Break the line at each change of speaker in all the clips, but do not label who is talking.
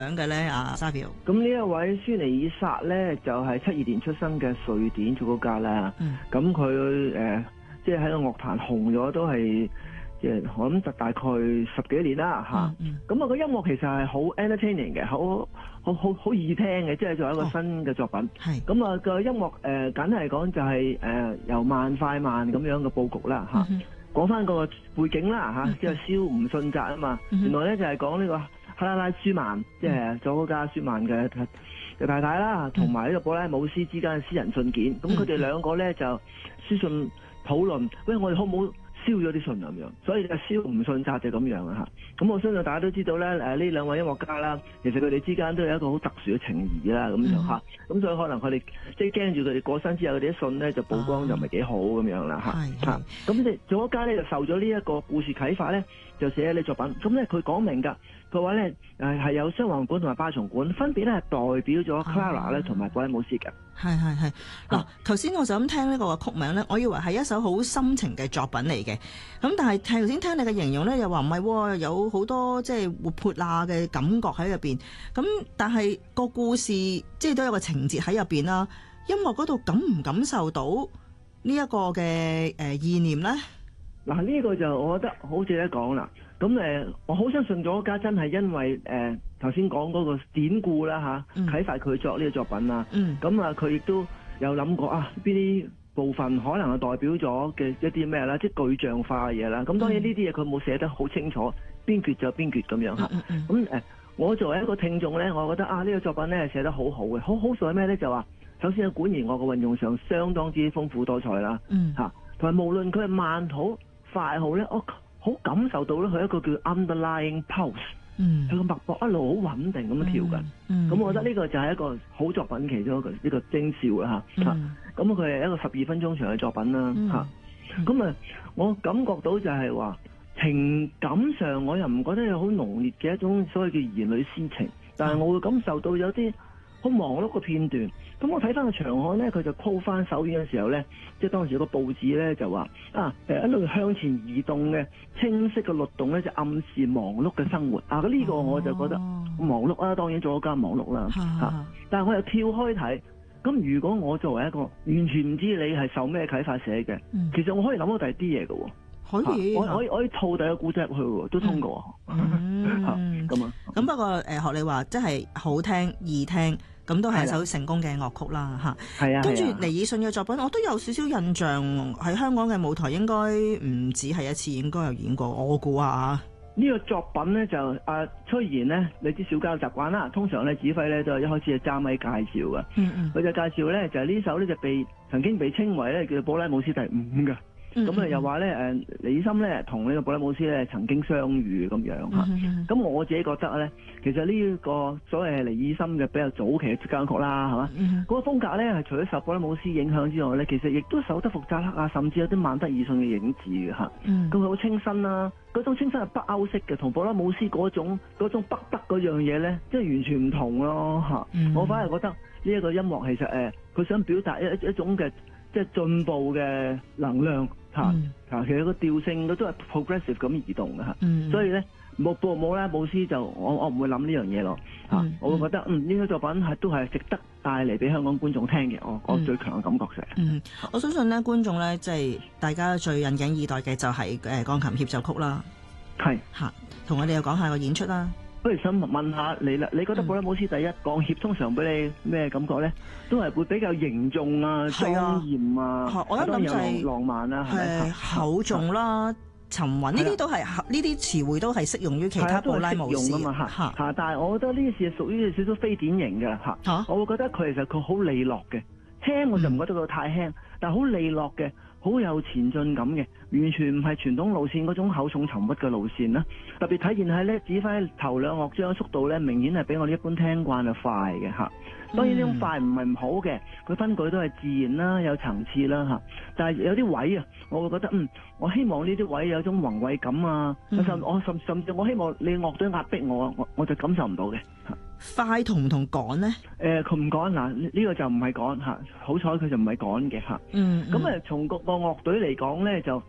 嘅咧？阿沙表。
咁呢一位舒尼爾薩咧，就係72年出生嘅瑞典作曲家啦。咁佢即係喺個樂壇紅咗都係我諗大概10幾年啦嚇。咁個音樂其實係好 entertaining 嘅，好易聽嘅，即係作為一個新嘅作品。咁個音樂簡單嚟講就係由慢快慢咁樣嘅佈局啦嚇。講翻個背景啦嚇，即係蕭吳信澤啊嘛。原來咧就係講呢個克拉拉舒曼，即係作曲家舒曼嘅太太啦，同埋呢個布拉姆斯之間嘅私人信件。咁佢哋兩個咧就書信討論，喂，我哋好唔好燒咗啲信咁樣？所以蕭吳信澤就咁樣啊嚇。咁我相信大家都知道咧，呢兩位音樂家啦，其實佢哋之間都有一個好特殊嘅情誼啦，咁樣嚇。咁所以可能佢哋即係驚住佢哋過身之後，佢哋啲信咧就曝光就唔係幾好咁樣啦嚇。咁你作曲家咧就受咗呢一個故事啟發咧，就寫呢作品。咁咧佢講明㗎。佢話咧係有雙簧管同埋巴松管，分別咧係代表咗 Clara 咧同埋布拉姆斯嘅。
係。嗱，頭先我就咁聽呢個曲名咧，我以為係一首好深情嘅作品嚟嘅。咁但係頭先聽你嘅形容咧，又話唔係喎，有好多即係活潑啊嘅感覺喺入邊。咁但係個故事即係都有個情節喺入邊啦。音樂嗰度感唔感受到呢一個嘅意念咧？
嗱，呢個就我覺得好值得講啦。咁我好相信作曲家真係因為頭先講嗰個典故啦嚇，啟發佢作呢個作品啦。咁佢亦都有諗過邊啲部分可能係代表咗嘅一啲咩啦，即係具象化嘅嘢啦。咁當然呢啲嘢佢冇寫得好清楚，邊橛就邊橛咁樣嚇。咁我作為一個聽眾咧，我覺得呢個作品咧寫得好好嘅，好在係咩咧？就話首先喺管弦樂嘅運用上相當之豐富多彩啦。同埋無論佢係慢好快好咧，我好感受到咧，佢一個叫 underlying pulse，佢個脈搏一路好穩定咁樣跳緊。咁我覺得呢個就係一個好作品其中一個徵兆啦嚇。咁佢係一個12分鐘長嘅作品啦嚇。咁我感覺到就係話情感上我又唔覺得有好濃烈嘅一種所謂嘅兒女私情，但係我會感受到有啲好忙碌嘅片段。咁我睇翻個長項咧，佢就 call 翻首演嘅時候咧，即係當時有個報紙咧就話一路向前移動嘅清晰嘅律動咧，就暗示忙碌嘅生活。咁呢個我就覺得忙碌啦，當然作曲家忙碌啦但係我又跳開睇，咁如果我作為一個完全唔知你係受咩啟發寫嘅，其實我可以諗到第二啲嘢嘅喎。可以，我可以套第二個故仔入去喎，都通過。
咁不過學你話，真係好聽易聽。咁都係一首成功嘅樂曲啦嚇。跟住尼爾遜嘅作品，我都有少少印象，喺香港嘅舞台應該唔止係一次，應該有演過。我估下
呢個作品咧就雖然咧，你知小交習慣啦，通常咧指揮咧都係一開始係揸咪介紹嘅。佢就介紹咧就係呢首咧就曾經被稱為咧叫做布拉姆斯第5嘅。咁又話咧尼爾森咧同呢個布拉姆斯咧曾經相遇咁樣嚇。咁我自己覺得咧，其實呢個所謂尼爾森嘅比較早期嘅交響曲啦，係嘛？嗰個風格咧係除咗受布拉姆斯影響之外咧，其實亦都受德福扎克甚至有啲曼德爾遜嘅影子嘅嚇。咁佢好清新啦，嗰種清新係北歐式嘅，同布拉姆斯嗰種北德嗰樣嘢咧，即係完全唔同咯嚇。我反而覺得呢一個音樂其實佢想表達一種嘅即係進步嘅能量。其實個調性都係 progressive 咁移動嘅所以咧冇啦，姆斯就我唔會諗呢樣嘢咯我會覺得呢個作品都係值得帶嚟俾香港觀眾聽嘅，我最強嘅感覺就係
我相信咧觀眾咧即係大家最引頸以待嘅就係鋼琴協奏曲啦，同我哋又講下個演出啦。
不如想問下你啦，你覺得布拉姆斯第一鋼協通常俾你咩感覺咧？都係會比較凝重莊嚴
我一諗就係
浪漫啦，係咪？
厚重啦、沉穩呢啲都係呢啲詞彙都係適用於其他布拉姆斯
嘛但係我覺得呢件事係屬於少少非典型嘅我會覺得佢其實佢好利落嘅，輕我就唔覺得佢太輕，但係好利落嘅。好有前進感嘅，完全唔係傳統路線嗰種厚重沉鬱嘅路線啦。特別體現喺咧指揮頭兩樂章嘅速度咧，明顯係比我哋一般聽慣就快嘅嚇。當然呢種快唔係唔好嘅，佢分句都係自然啦，有層次啦嚇。但係有啲位我會覺得我希望呢啲位有一種宏偉感甚至我希望你樂隊壓迫我就感受唔到嘅。
快同唔同趕呢？
佢唔趕呢個就唔係趕好彩佢就唔係趕嘅咁從個樂隊嚟講咧，就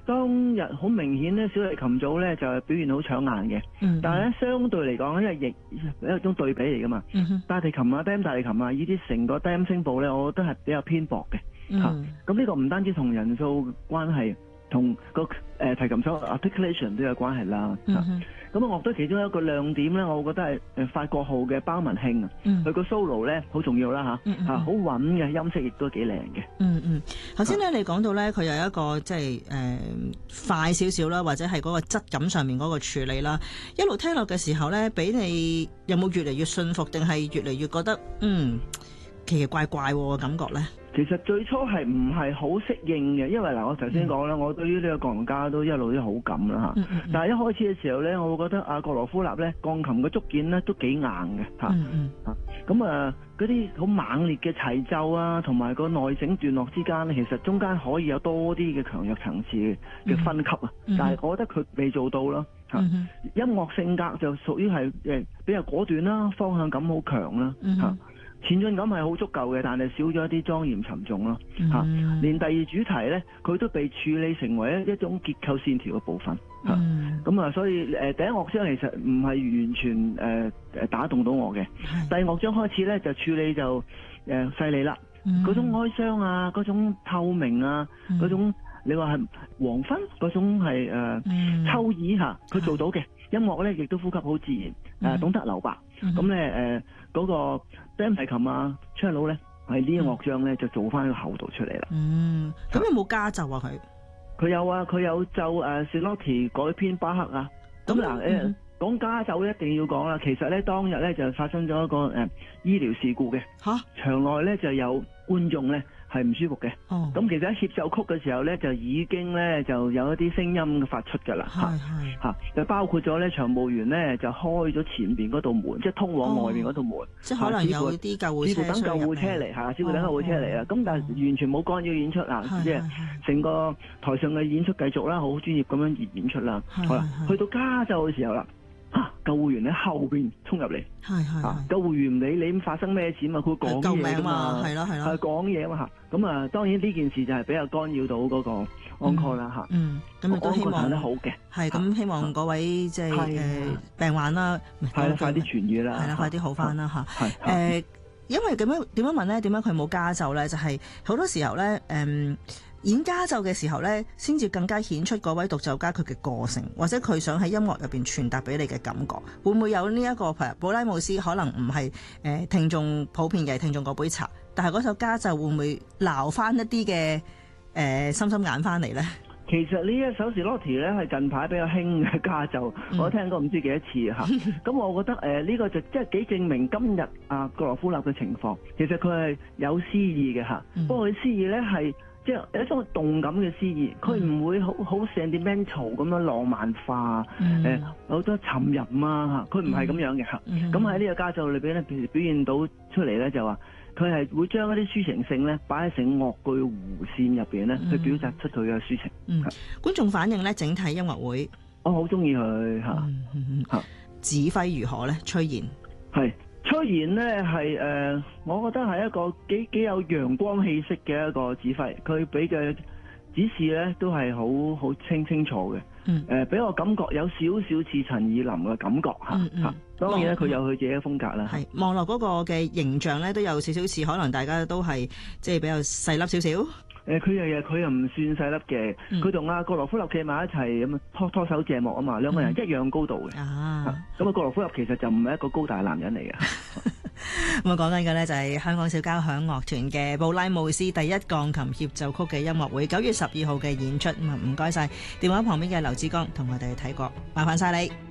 當日好明顯咧，小提琴組咧就係表現好搶眼嘅。但係咧相對嚟講，因為亦一種對比嚟噶嘛。大提琴啊、低音大提琴啊，呢啲成個低音聲部咧，我覺得係比較偏薄嘅。咁呢個唔單止同人數關係，同個提琴手 articulation 都有關係啦。咁我覺得其中一個亮點咧，我覺得係法國號嘅包文慶啊，佢個 solo 咧好重要啦嚇，好穩嘅音色亦都幾靚嘅。
頭先咧你講到咧，佢有一個即係快少少啦，或者係嗰個質感上面嗰個處理啦，一路聽落嘅時候咧，俾你有冇越嚟越信服，定係越嚟越覺得奇奇怪怪嘅感覺咧？
其實最初係唔係好適應嘅，因為我頭先講啦，我對於呢個鋼琴家都一路都好感啦嚇。但係一開始嘅時候咧，我會覺得阿格羅夫納咧鋼琴嘅觸鍵咧都幾硬嘅嚇。咁嗰啲好猛烈嘅齊奏啊，同埋個內整段落之間咧，其實中間可以有多啲嘅強弱層次嘅分級啊。但係我覺得佢未做到咯嚇。音樂性格就屬於係比較果斷啦，方向感好強啦嚇。前進感係好足夠嘅，但係少咗一啲莊嚴沉重咯嚇。連第二主題咧，佢都被處理成為一種結構線條嘅部分嚇。咁所以第一樂章其實唔係完全打動到我嘅。第二樂章開始咧就處理就細膩啦。嗰種哀傷啊，嗰種透明啊，嗰種你話係黃昏嗰種係秋意嚇，佢做到嘅。音樂咧亦都呼吸好自然，懂得留白。咁咧嗰個低音提琴啊、cello咧，係呢一樂章咧就做翻個厚度出嚟啦。
咁有冇加奏啊？
佢有啊，佢有奏Scilotti 改編巴赫啊。咁嗱講加奏一定要講啦。其實咧當日咧就發生咗一個醫療事故嘅。場內咧就有觀眾咧係唔舒服嘅。咁其實喺協奏曲嘅時候咧，就已經咧就有一啲聲音發出㗎啦。就包括咗咧場務員咧就開咗前邊嗰道門，即係通往外面嗰道門。
即係可能有啲救護車，
等救護車嚟嚇，只會等救護車嚟啦。咁但係完全冇干擾演出啊，即係成個台上嘅演出繼續啦，好專業咁樣演出啦。好啦，去到加奏嘅時候啦。救護員喺後邊衝入嚟，救護員唔理你發生咩事嘛，佢講嘢㗎嘛，係講嘢嘛嚇。咁當然呢件事就係比較干擾到嗰個安可啦嚇。
咁亦都希望
得好嘅，
係咁希望嗰位即係病患啦，
快啲痊癒啦，
係啦，快啲好翻啦嚇。因為點樣問咧？點解佢冇加奏咧？就係好多時候咧，演加奏嘅時候咧，先至更加顯出嗰位獨奏家佢嘅個性，或者佢想喺音樂入邊傳達俾你嘅感覺。會唔會有呢一個譬如布拉姆斯可能唔係聽眾普遍嘅聽眾嗰杯茶，但係嗰首加奏會唔會撈翻一啲嘅心心眼翻嚟咧？
其實呢一首 Scilotti 咧係近排比較興嘅加奏，我聽過唔知幾多次嚇。咁我覺得呢個就即係幾證明今日格羅夫納嘅情況，其實佢係有詩意嘅嚇。不過佢詩意咧係即係有一種動感嘅詩意，佢唔會好 sentimental 咁樣浪漫化，好多沉吟啊嚇，佢唔係咁樣嘅嚇。咁喺呢個加奏裏邊咧，譬如表現到出嚟咧就話。佢係會將一啲抒情性咧擺喺成樂句弧線入邊咧，去表達出佢嘅抒情。
觀眾反應咧，整體音樂會，
我好中意佢嚇。
指揮如何咧？崔賢
係崔賢咧係我覺得係一個幾有陽光氣息嘅一個指揮。佢俾嘅指示咧都係好清楚嘅。俾我感覺有少少似陳以琳嘅感覺嚇。當然咧，佢有佢自己嘅風格啦。
係望落嗰個嘅形象咧，都有少少似，可能大家都係即係比較細粒少少。
佢又唔算細粒嘅，佢同阿格羅夫納企埋一齊咁啊，拖手謝幕啊嘛，兩個人一樣高度嘅。咁格羅夫納其實就唔係一個高大男人嚟嘅。
咁講緊嘅呢，就係香港小交響樂團嘅布拉姆斯第一鋼琴協奏曲嘅音樂會9月12號嘅演出。咁啊，唔該晒電話旁邊嘅劉志剛同我哋睇過，麻煩晒你。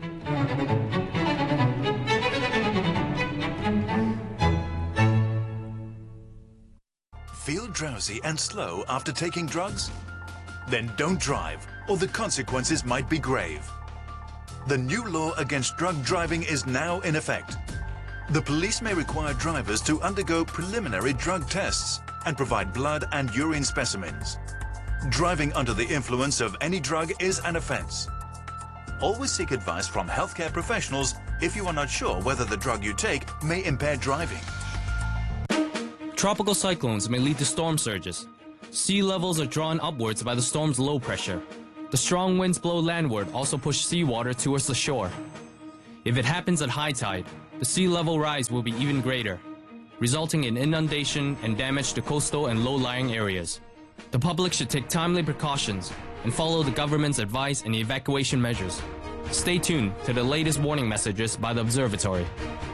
Feel drowsy and slow after taking drugs? Then don't drive, or the consequences might be grave. The new law against drug driving is now in effect. The police may require drivers to undergo preliminary drug tests and provide blood and urine specimens. Driving under the influence of any drug is an offense. Always seek advice from healthcare professionals if you are not sure whether the drug you take may impair driving.
Tropical cyclones may lead to storm surges. Sea levels are drawn upwards by the storm's low pressure. The strong winds blow landward also push seawater towards the shore. If it happens at high tide, the sea level rise will be even greater, resulting in inundation and damage to coastal and low-lying areas. The public should take timely precautions and follow the government's advice and evacuation measures. Stay tuned to the latest warning messages by the observatory.